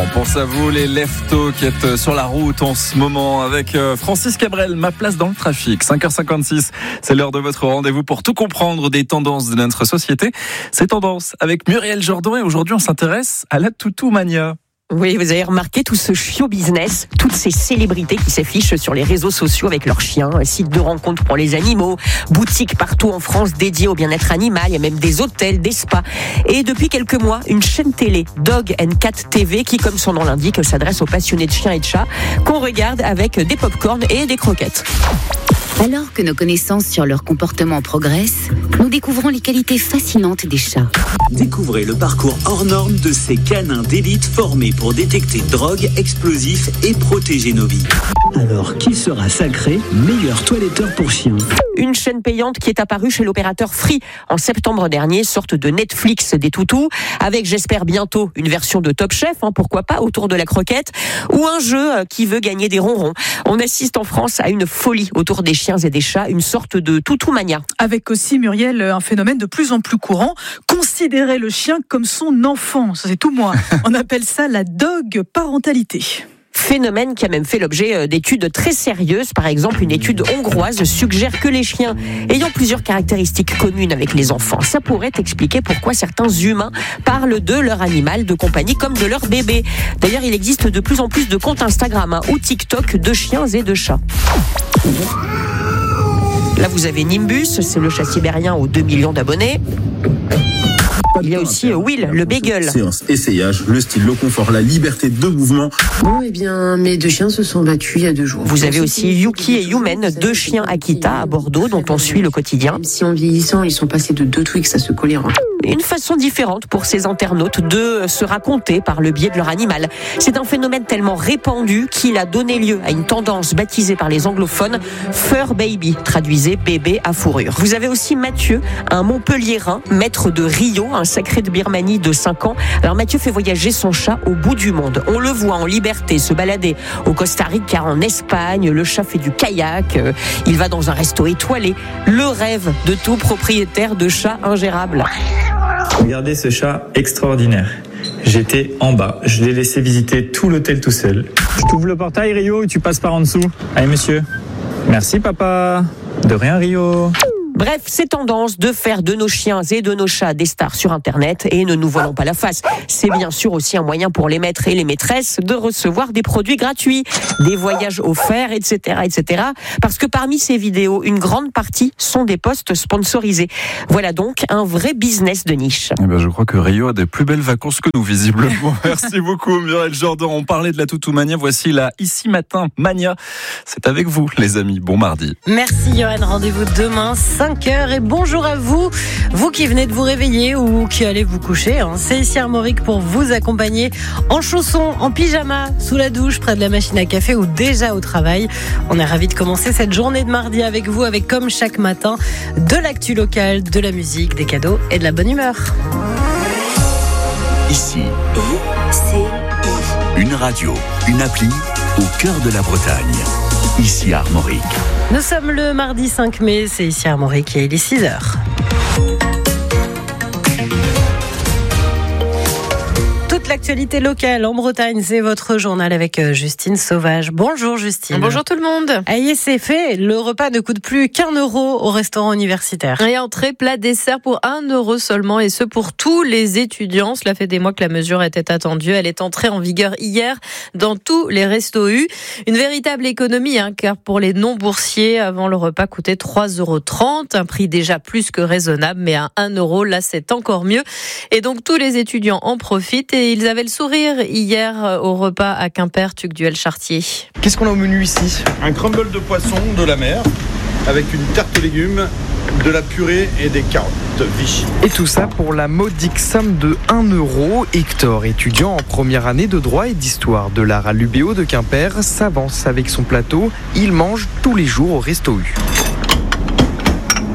On pense à vous, les leftos qui êtes sur la route en ce moment avec Francis Cabrel, ma place dans le trafic. 5h56, c'est l'heure de votre rendez-vous pour tout comprendre des tendances de notre société. Ces tendances avec Muriel Jourdan et aujourd'hui on s'intéresse à la toutou-mania. Oui, vous avez remarqué tout ce show business, toutes ces célébrités qui s'affichent sur les réseaux sociaux avec leurs chiens, sites de rencontres pour les animaux, boutiques partout en France dédiées au bien-être animal, il y a même des hôtels, des spas. Et depuis quelques mois, une chaîne télé, Dog & Cat TV, qui, comme son nom l'indique, s'adresse aux passionnés de chiens et de chats, qu'on regarde avec des pop-corn et des croquettes. Alors que nos connaissances sur leur comportement progressent, nous découvrons les qualités fascinantes des chats. Découvrez le parcours hors norme de ces canins d'élite formés pour détecter drogue, explosifs et protéger nos vies. Alors, qui sera sacré meilleur toiletteur pour chiens ? Une chaîne payante qui est apparue chez l'opérateur Free en septembre dernier, sorte de Netflix des toutous, avec j'espère bientôt une version de Top Chef, pourquoi pas, autour de la croquette, ou un jeu qui veut gagner des ronrons. On assiste en France à une folie autour des chiens et des chats, une sorte de toutou-mania. Avec aussi, Muriel, un phénomène de plus en plus courant, considérer le chien comme son enfant, ça c'est tout moi. On appelle ça la dog parentalité. Phénomène qui a même fait l'objet d'études très sérieuses. Par exemple, une étude hongroise suggère que les chiens ayant plusieurs caractéristiques communes avec les enfants, ça pourrait expliquer pourquoi certains humains parlent de leur animal de compagnie comme de leur bébé. D'ailleurs, il existe de plus en plus de comptes Instagram ou TikTok de chiens et de chats. Là, vous avez Nimbus, c'est le chat sibérien aux 2 millions d'abonnés. Il y a aussi Will, le beagle. Séance essayage, le style, le confort, la liberté de mouvement. Bon, eh bien, mes 2 chiens se sont battus il y a 2 jours. Vous avez aussi Yuki et Yumen, 2 chiens Akita à Bordeaux dont on suit le quotidien. Même si en vieillissant, ils sont passés de 2 Twix à se coller. Une façon différente pour ces internautes de se raconter par le biais de leur animal. C'est un phénomène tellement répandu qu'il a donné lieu à une tendance baptisée par les anglophones Fur Baby, traduisez bébé à fourrure. Vous avez aussi Mathieu, un Montpelliérain, maître de Rio, un sacré de Birmanie de 5 ans. Alors Mathieu fait voyager son chat au bout du monde. On le voit en liberté se balader au Costa Rica, en Espagne. Le chat fait du kayak, il va dans un resto étoilé. Le rêve de tout propriétaire de chat ingérable. Regardez ce chat extraordinaire. J'étais en bas. Je l'ai laissé visiter tout l'hôtel tout seul. Je t'ouvre le portail, Rio, et tu passes par en dessous. Allez, monsieur. Merci, papa. De rien, Rio. Bref, ces tendances de faire de nos chiens et de nos chats des stars sur Internet, et ne nous voilons pas la face, c'est bien sûr aussi un moyen pour les maîtres et les maîtresses de recevoir des produits gratuits, des voyages offerts, etc., etc. Parce que parmi ces vidéos, une grande partie sont des posts sponsorisés. Voilà donc un vrai business de niche. Je crois que Rio a des plus belles vacances que nous, visiblement. Merci beaucoup, Muriel Jourdan. On parlait de la toutou-mania. Voici la Ici Matin Mania. C'est avec vous, les amis. Bon mardi. Merci, Johan. Rendez-vous demain, 5h, et bonjour à vous, vous qui venez de vous réveiller ou qui allez vous coucher. C'est ici Armorique pour vous accompagner en chaussons, en pyjama, sous la douche, près de la machine à café ou déjà au travail. On est ravis de commencer cette journée de mardi avec vous, avec comme chaque matin de l'actu locale, de la musique, des cadeaux et de la bonne humeur. Ici, une radio, une appli au cœur de la Bretagne. Ici Armorique. Nous sommes le mardi 5 mai, c'est ici Armorique et il est 6h. Toute l'actualité locale en Bretagne, c'est votre journal avec Justine Sauvage. Bonjour Justine. Bonjour tout le monde. Aïe, c'est fait, le repas ne coûte plus qu'1 € au restaurant universitaire. Et entrée, plat, dessert pour 1 € seulement, et ce pour tous les étudiants. Cela fait des mois que la mesure était attendue. Elle est entrée en vigueur hier dans tous les restos U. Une véritable économie, car pour les non-boursiers, avant le repas coûtait 3,30 €, un prix déjà plus que raisonnable, mais à 1 €, là c'est encore mieux. Et donc tous les étudiants en profitent et ils avaient le sourire hier au repas à Quimper, Tuc-Duel-Chartier. Qu'est-ce qu'on a au menu ici ? Un crumble de poisson de la mer avec une tarte aux légumes, de la purée et des carottes Vichy. Et tout ça pour la modique somme de 1 €. Hector, étudiant en première année de droit et d'histoire de l'art à l'UBO de Quimper, s'avance avec son plateau. Il mange tous les jours au Resto U.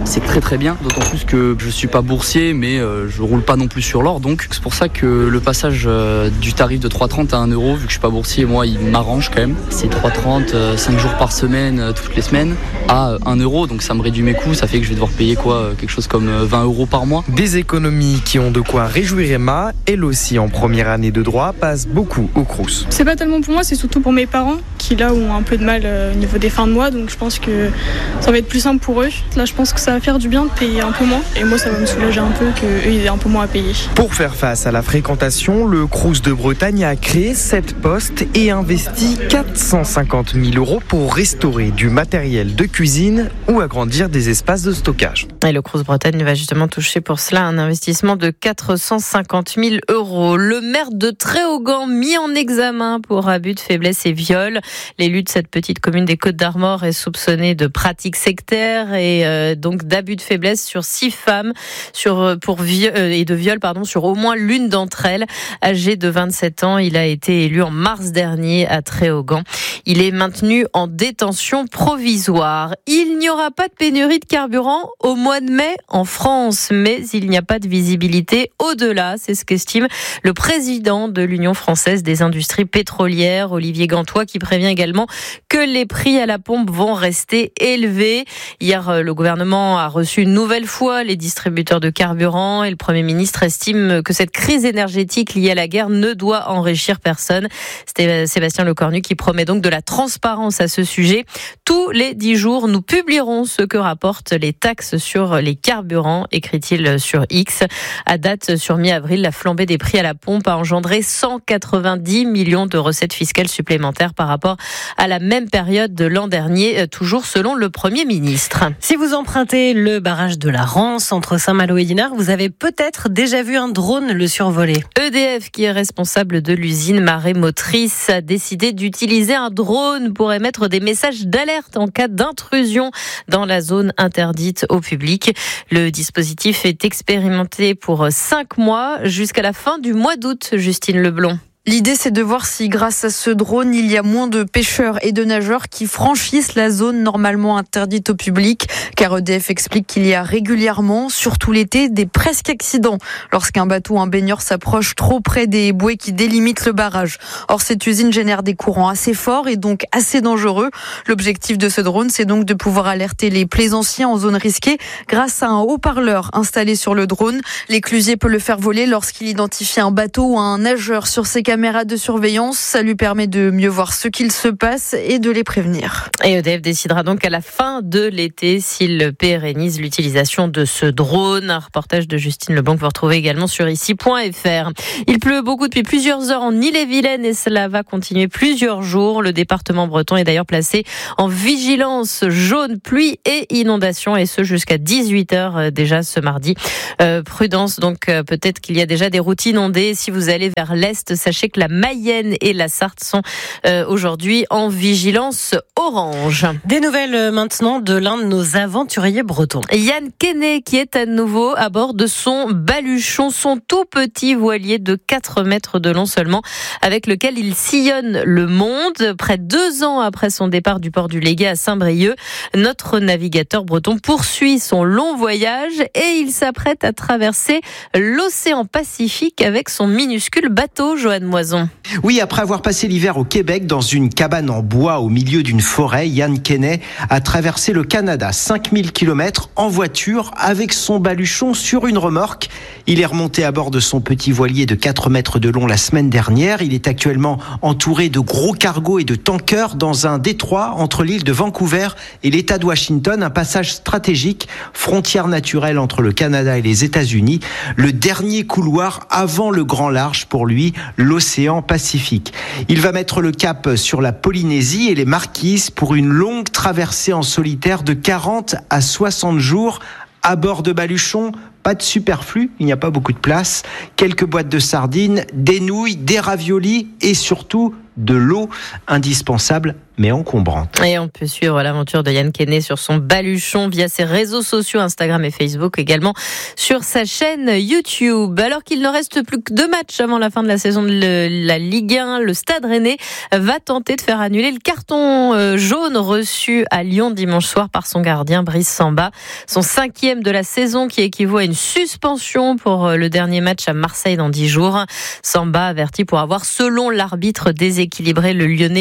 c'est très très bien. D'autant plus que je suis pas boursier, mais je roule pas non plus sur l'or. Donc c'est pour ça que le passage du tarif de 3,30 à 1 euro, vu que je suis pas boursier, moi il m'arrange quand même. C'est 3,30, 5 jours par semaine, toutes les semaines, à 1 euro. Donc ça me réduit mes coûts. Ça fait que je vais devoir payer quelque chose comme 20 euros par mois. Des économies qui ont de quoi réjouir Emma. Elle aussi, en première année de droit, passe beaucoup au Crous. C'est pas tellement pour moi, c'est surtout pour mes parents qui là ont un peu de mal au niveau des fins de mois. Donc je pense que ça va être plus simple pour eux. Là, je pense que ça va faire du bien de payer un peu moins. Et moi, ça va me soulager un peu qu'eux, ils aient un peu moins à payer. Pour faire face à la fréquentation, le Crous de Bretagne a créé 7 postes et investi 450 000 euros pour restaurer du matériel de cuisine ou agrandir des espaces de stockage. Et le Crous Bretagne va justement toucher pour cela un investissement de 450 000 euros. Le maire de Tréaugan mis en examen pour abus de faiblesse et viol. L'élu de cette petite commune des Côtes-d'Armor est soupçonné de pratiques sectaires et donc d'abus de faiblesse sur 6 femmes et de viol sur au moins l'une d'entre elles. Âgé de 27 ans, il a été élu en mars dernier à Tréaugan. Il est maintenu en détention provisoire. Il n'y aura pas de pénurie de carburant au mois de mai en France, mais il n'y a pas de visibilité au-delà. C'est ce qu'estime le président de l'Union française des industries pétrolières, Olivier Gantois, qui prévient également que les prix à la pompe vont rester élevés. Hier, le gouvernement a reçu une nouvelle fois les distributeurs de carburant et le Premier ministre estime que cette crise énergétique liée à la guerre ne doit enrichir personne. C'était Sébastien Lecornu qui promet donc de la transparence à ce sujet. Tous les 10 jours, nous publierons ce que rapportent les taxes sur les carburants, écrit-il sur X. À date, sur mi-avril, la flambée des prix à la pompe a engendré 190 millions de recettes fiscales supplémentaires par rapport à la même période de l'an dernier, toujours selon le Premier ministre. Si vous empruntez le barrage de la Rance entre Saint-Malo et Dinard, vous avez peut-être déjà vu un drone le survoler. EDF, qui est responsable de l'usine marémotrice, a décidé d'utiliser un drone pour émettre des messages d'alerte en cas d'intrusion dans la zone interdite au public. Le dispositif est expérimenté pour 5 mois jusqu'à la fin du mois d'août, Justine Leblond. L'idée, c'est de voir si, grâce à ce drone, il y a moins de pêcheurs et de nageurs qui franchissent la zone normalement interdite au public. Car EDF explique qu'il y a régulièrement, surtout l'été, des presque accidents lorsqu'un bateau ou un baigneur s'approche trop près des bouées qui délimitent le barrage. Or, cette usine génère des courants assez forts et donc assez dangereux. L'objectif de ce drone, c'est donc de pouvoir alerter les plaisanciers en zone risquée grâce à un haut-parleur installé sur le drone. L'éclusier peut le faire voler lorsqu'il identifie un bateau ou un nageur sur ses caméras de surveillance. Ça lui permet de mieux voir ce qu'il se passe et de les prévenir. Et EDF décidera donc à la fin de l'été s'il pérennise l'utilisation de ce drone. Un reportage de Justine Leblanc que vous retrouvez également sur ici.fr. Il pleut beaucoup depuis plusieurs heures en Ille-et-Vilaine et cela va continuer plusieurs jours. Le département breton est d'ailleurs placé en vigilance jaune, pluie et inondation et ce jusqu'à 18h déjà ce mardi. Prudence donc, peut-être qu'il y a déjà des routes inondées. Si vous allez vers l'est, sachez que la Mayenne et la Sarthe sont aujourd'hui en vigilance orange. Des nouvelles maintenant de l'un de nos aventuriers bretons. Yann Kenney qui est à nouveau à bord de son baluchon, son tout petit voilier de 4 mètres de long seulement, avec lequel il sillonne le monde. Près de 2 ans après son départ du port du Légué à Saint-Brieuc, notre navigateur breton poursuit son long voyage et il s'apprête à traverser l'océan Pacifique avec son minuscule bateau, Johan Moison. Oui, après avoir passé l'hiver au Québec dans une cabane en bois au milieu d'une forêt, Yann Kenney a traversé le Canada, 5000 km en voiture avec son baluchon sur une remorque. Il est remonté à bord de son petit voilier de 4 mètres de long la semaine dernière. Il est actuellement entouré de gros cargos et de tankers dans un détroit entre l'île de Vancouver et l'État de Washington, un passage stratégique, frontière naturelle entre le Canada et les États-Unis, le dernier couloir avant le grand large pour lui, l'océan Pacifique. Il va mettre le cap sur la Polynésie et les Marquises pour une longue traversée en solitaire de 40 à 60 jours à bord de baluchon. Pas de superflu, il n'y a pas beaucoup de place. Quelques boîtes de sardines, des nouilles, des raviolis et surtout de l'eau indispensable mais encombrante. Et on peut suivre l'aventure de Yann Kenney sur son baluchon via ses réseaux sociaux, Instagram et Facebook, également sur sa chaîne YouTube. Alors qu'il ne reste plus que 2 matchs avant la fin de la saison de la Ligue 1, le Stade Rennais va tenter de faire annuler le carton jaune reçu à Lyon dimanche soir par son gardien Brice Samba. Son 5e de la saison qui équivaut à une suspension pour le dernier match à Marseille dans 10 jours. Samba averti pour avoir, selon l'arbitre, déséquilibré le Lyonnais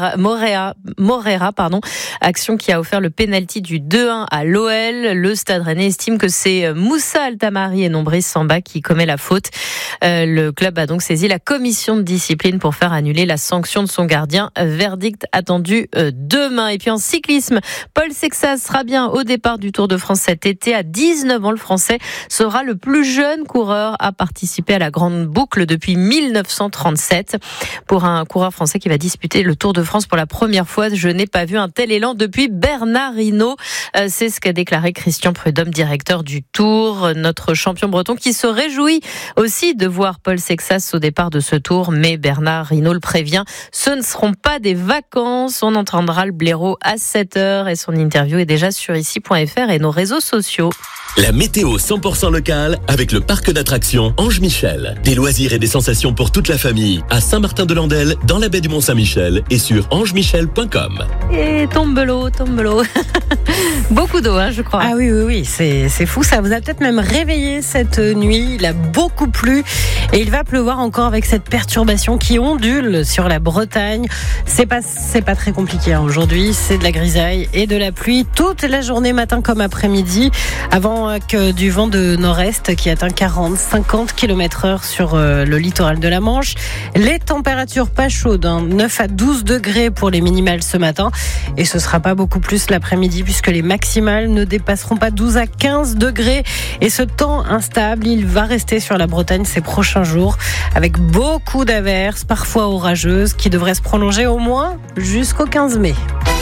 Morera, action qui a offert le pénalty du 2-1 à l'OL. Le Stade Rennais estime que c'est Moussa Altamari et non Brice Samba qui commet la faute. Le club a donc saisi la commission de discipline pour faire annuler la sanction de son gardien. Verdict attendu demain. Et puis en cyclisme, Paul Sexas sera bien au départ du Tour de France cet été. À 19 ans, le Français sera le plus jeune coureur à participer à la grande boucle depuis 1937. Pour un coureur français qui va disputer le Tour de France pour la première fois, je n'ai pas vu un tel élan depuis Bernard Hinault. C'est ce qu'a déclaré Christian Prudhomme, directeur du Tour. Notre champion breton qui se réjouit aussi de voir Paul Sexas au départ de ce Tour. Mais Bernard Hinault le prévient, ce ne seront pas des vacances. On entendra le blaireau à 7h et son interview est déjà sur ici.fr et nos réseaux sociaux. La météo 100% locale avec le parc d'attractions Ange Michel. Des loisirs et des sensations pour toute la famille à Saint-Martin-de-Landelle, dans la baie du Mont-Saint-Michel et sur angemichel.com. Et tombe l'eau. Beaucoup d'eau, je crois. Ah oui, c'est fou. Ça vous a peut-être même réveillé cette nuit. Il a beaucoup plu et il va pleuvoir encore avec cette perturbation qui ondule sur la Bretagne. C'est pas très compliqué aujourd'hui. C'est de la grisaille et de la pluie toute la journée, matin comme après-midi, avant que du vent de nord-est qui atteint 40-50 km/h sur le littoral de la Manche. Les températures pas chaudes, 9 à 12 degrés pour les minimales ce matin. Et ce sera pas beaucoup plus l'après-midi puisque les maximales ne dépasseront pas 12 à 15 degrés. Et ce temps instable, il va rester sur la Bretagne ces prochains jours avec beaucoup d'averses, parfois orageuses, qui devraient se prolonger au moins jusqu'au 15 mai.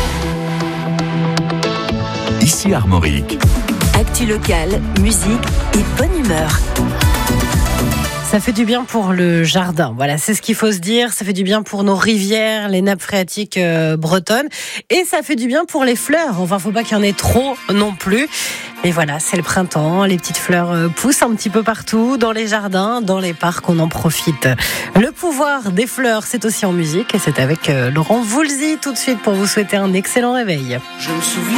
Ici Armorique. Actu locale, musique et bonne humeur. Ça fait du bien pour le jardin. Voilà, c'est ce qu'il faut se dire. Ça fait du bien pour nos rivières, les nappes phréatiques bretonnes. Et ça fait du bien pour les fleurs. Enfin, faut pas qu'il y en ait trop non plus. Mais voilà, c'est le printemps. Les petites fleurs poussent un petit peu partout, dans les jardins, dans les parcs, on en profite. Le pouvoir des fleurs, c'est aussi en musique. Et c'est avec Laurent Voulzy tout de suite pour vous souhaiter un excellent réveil. Je me souviens.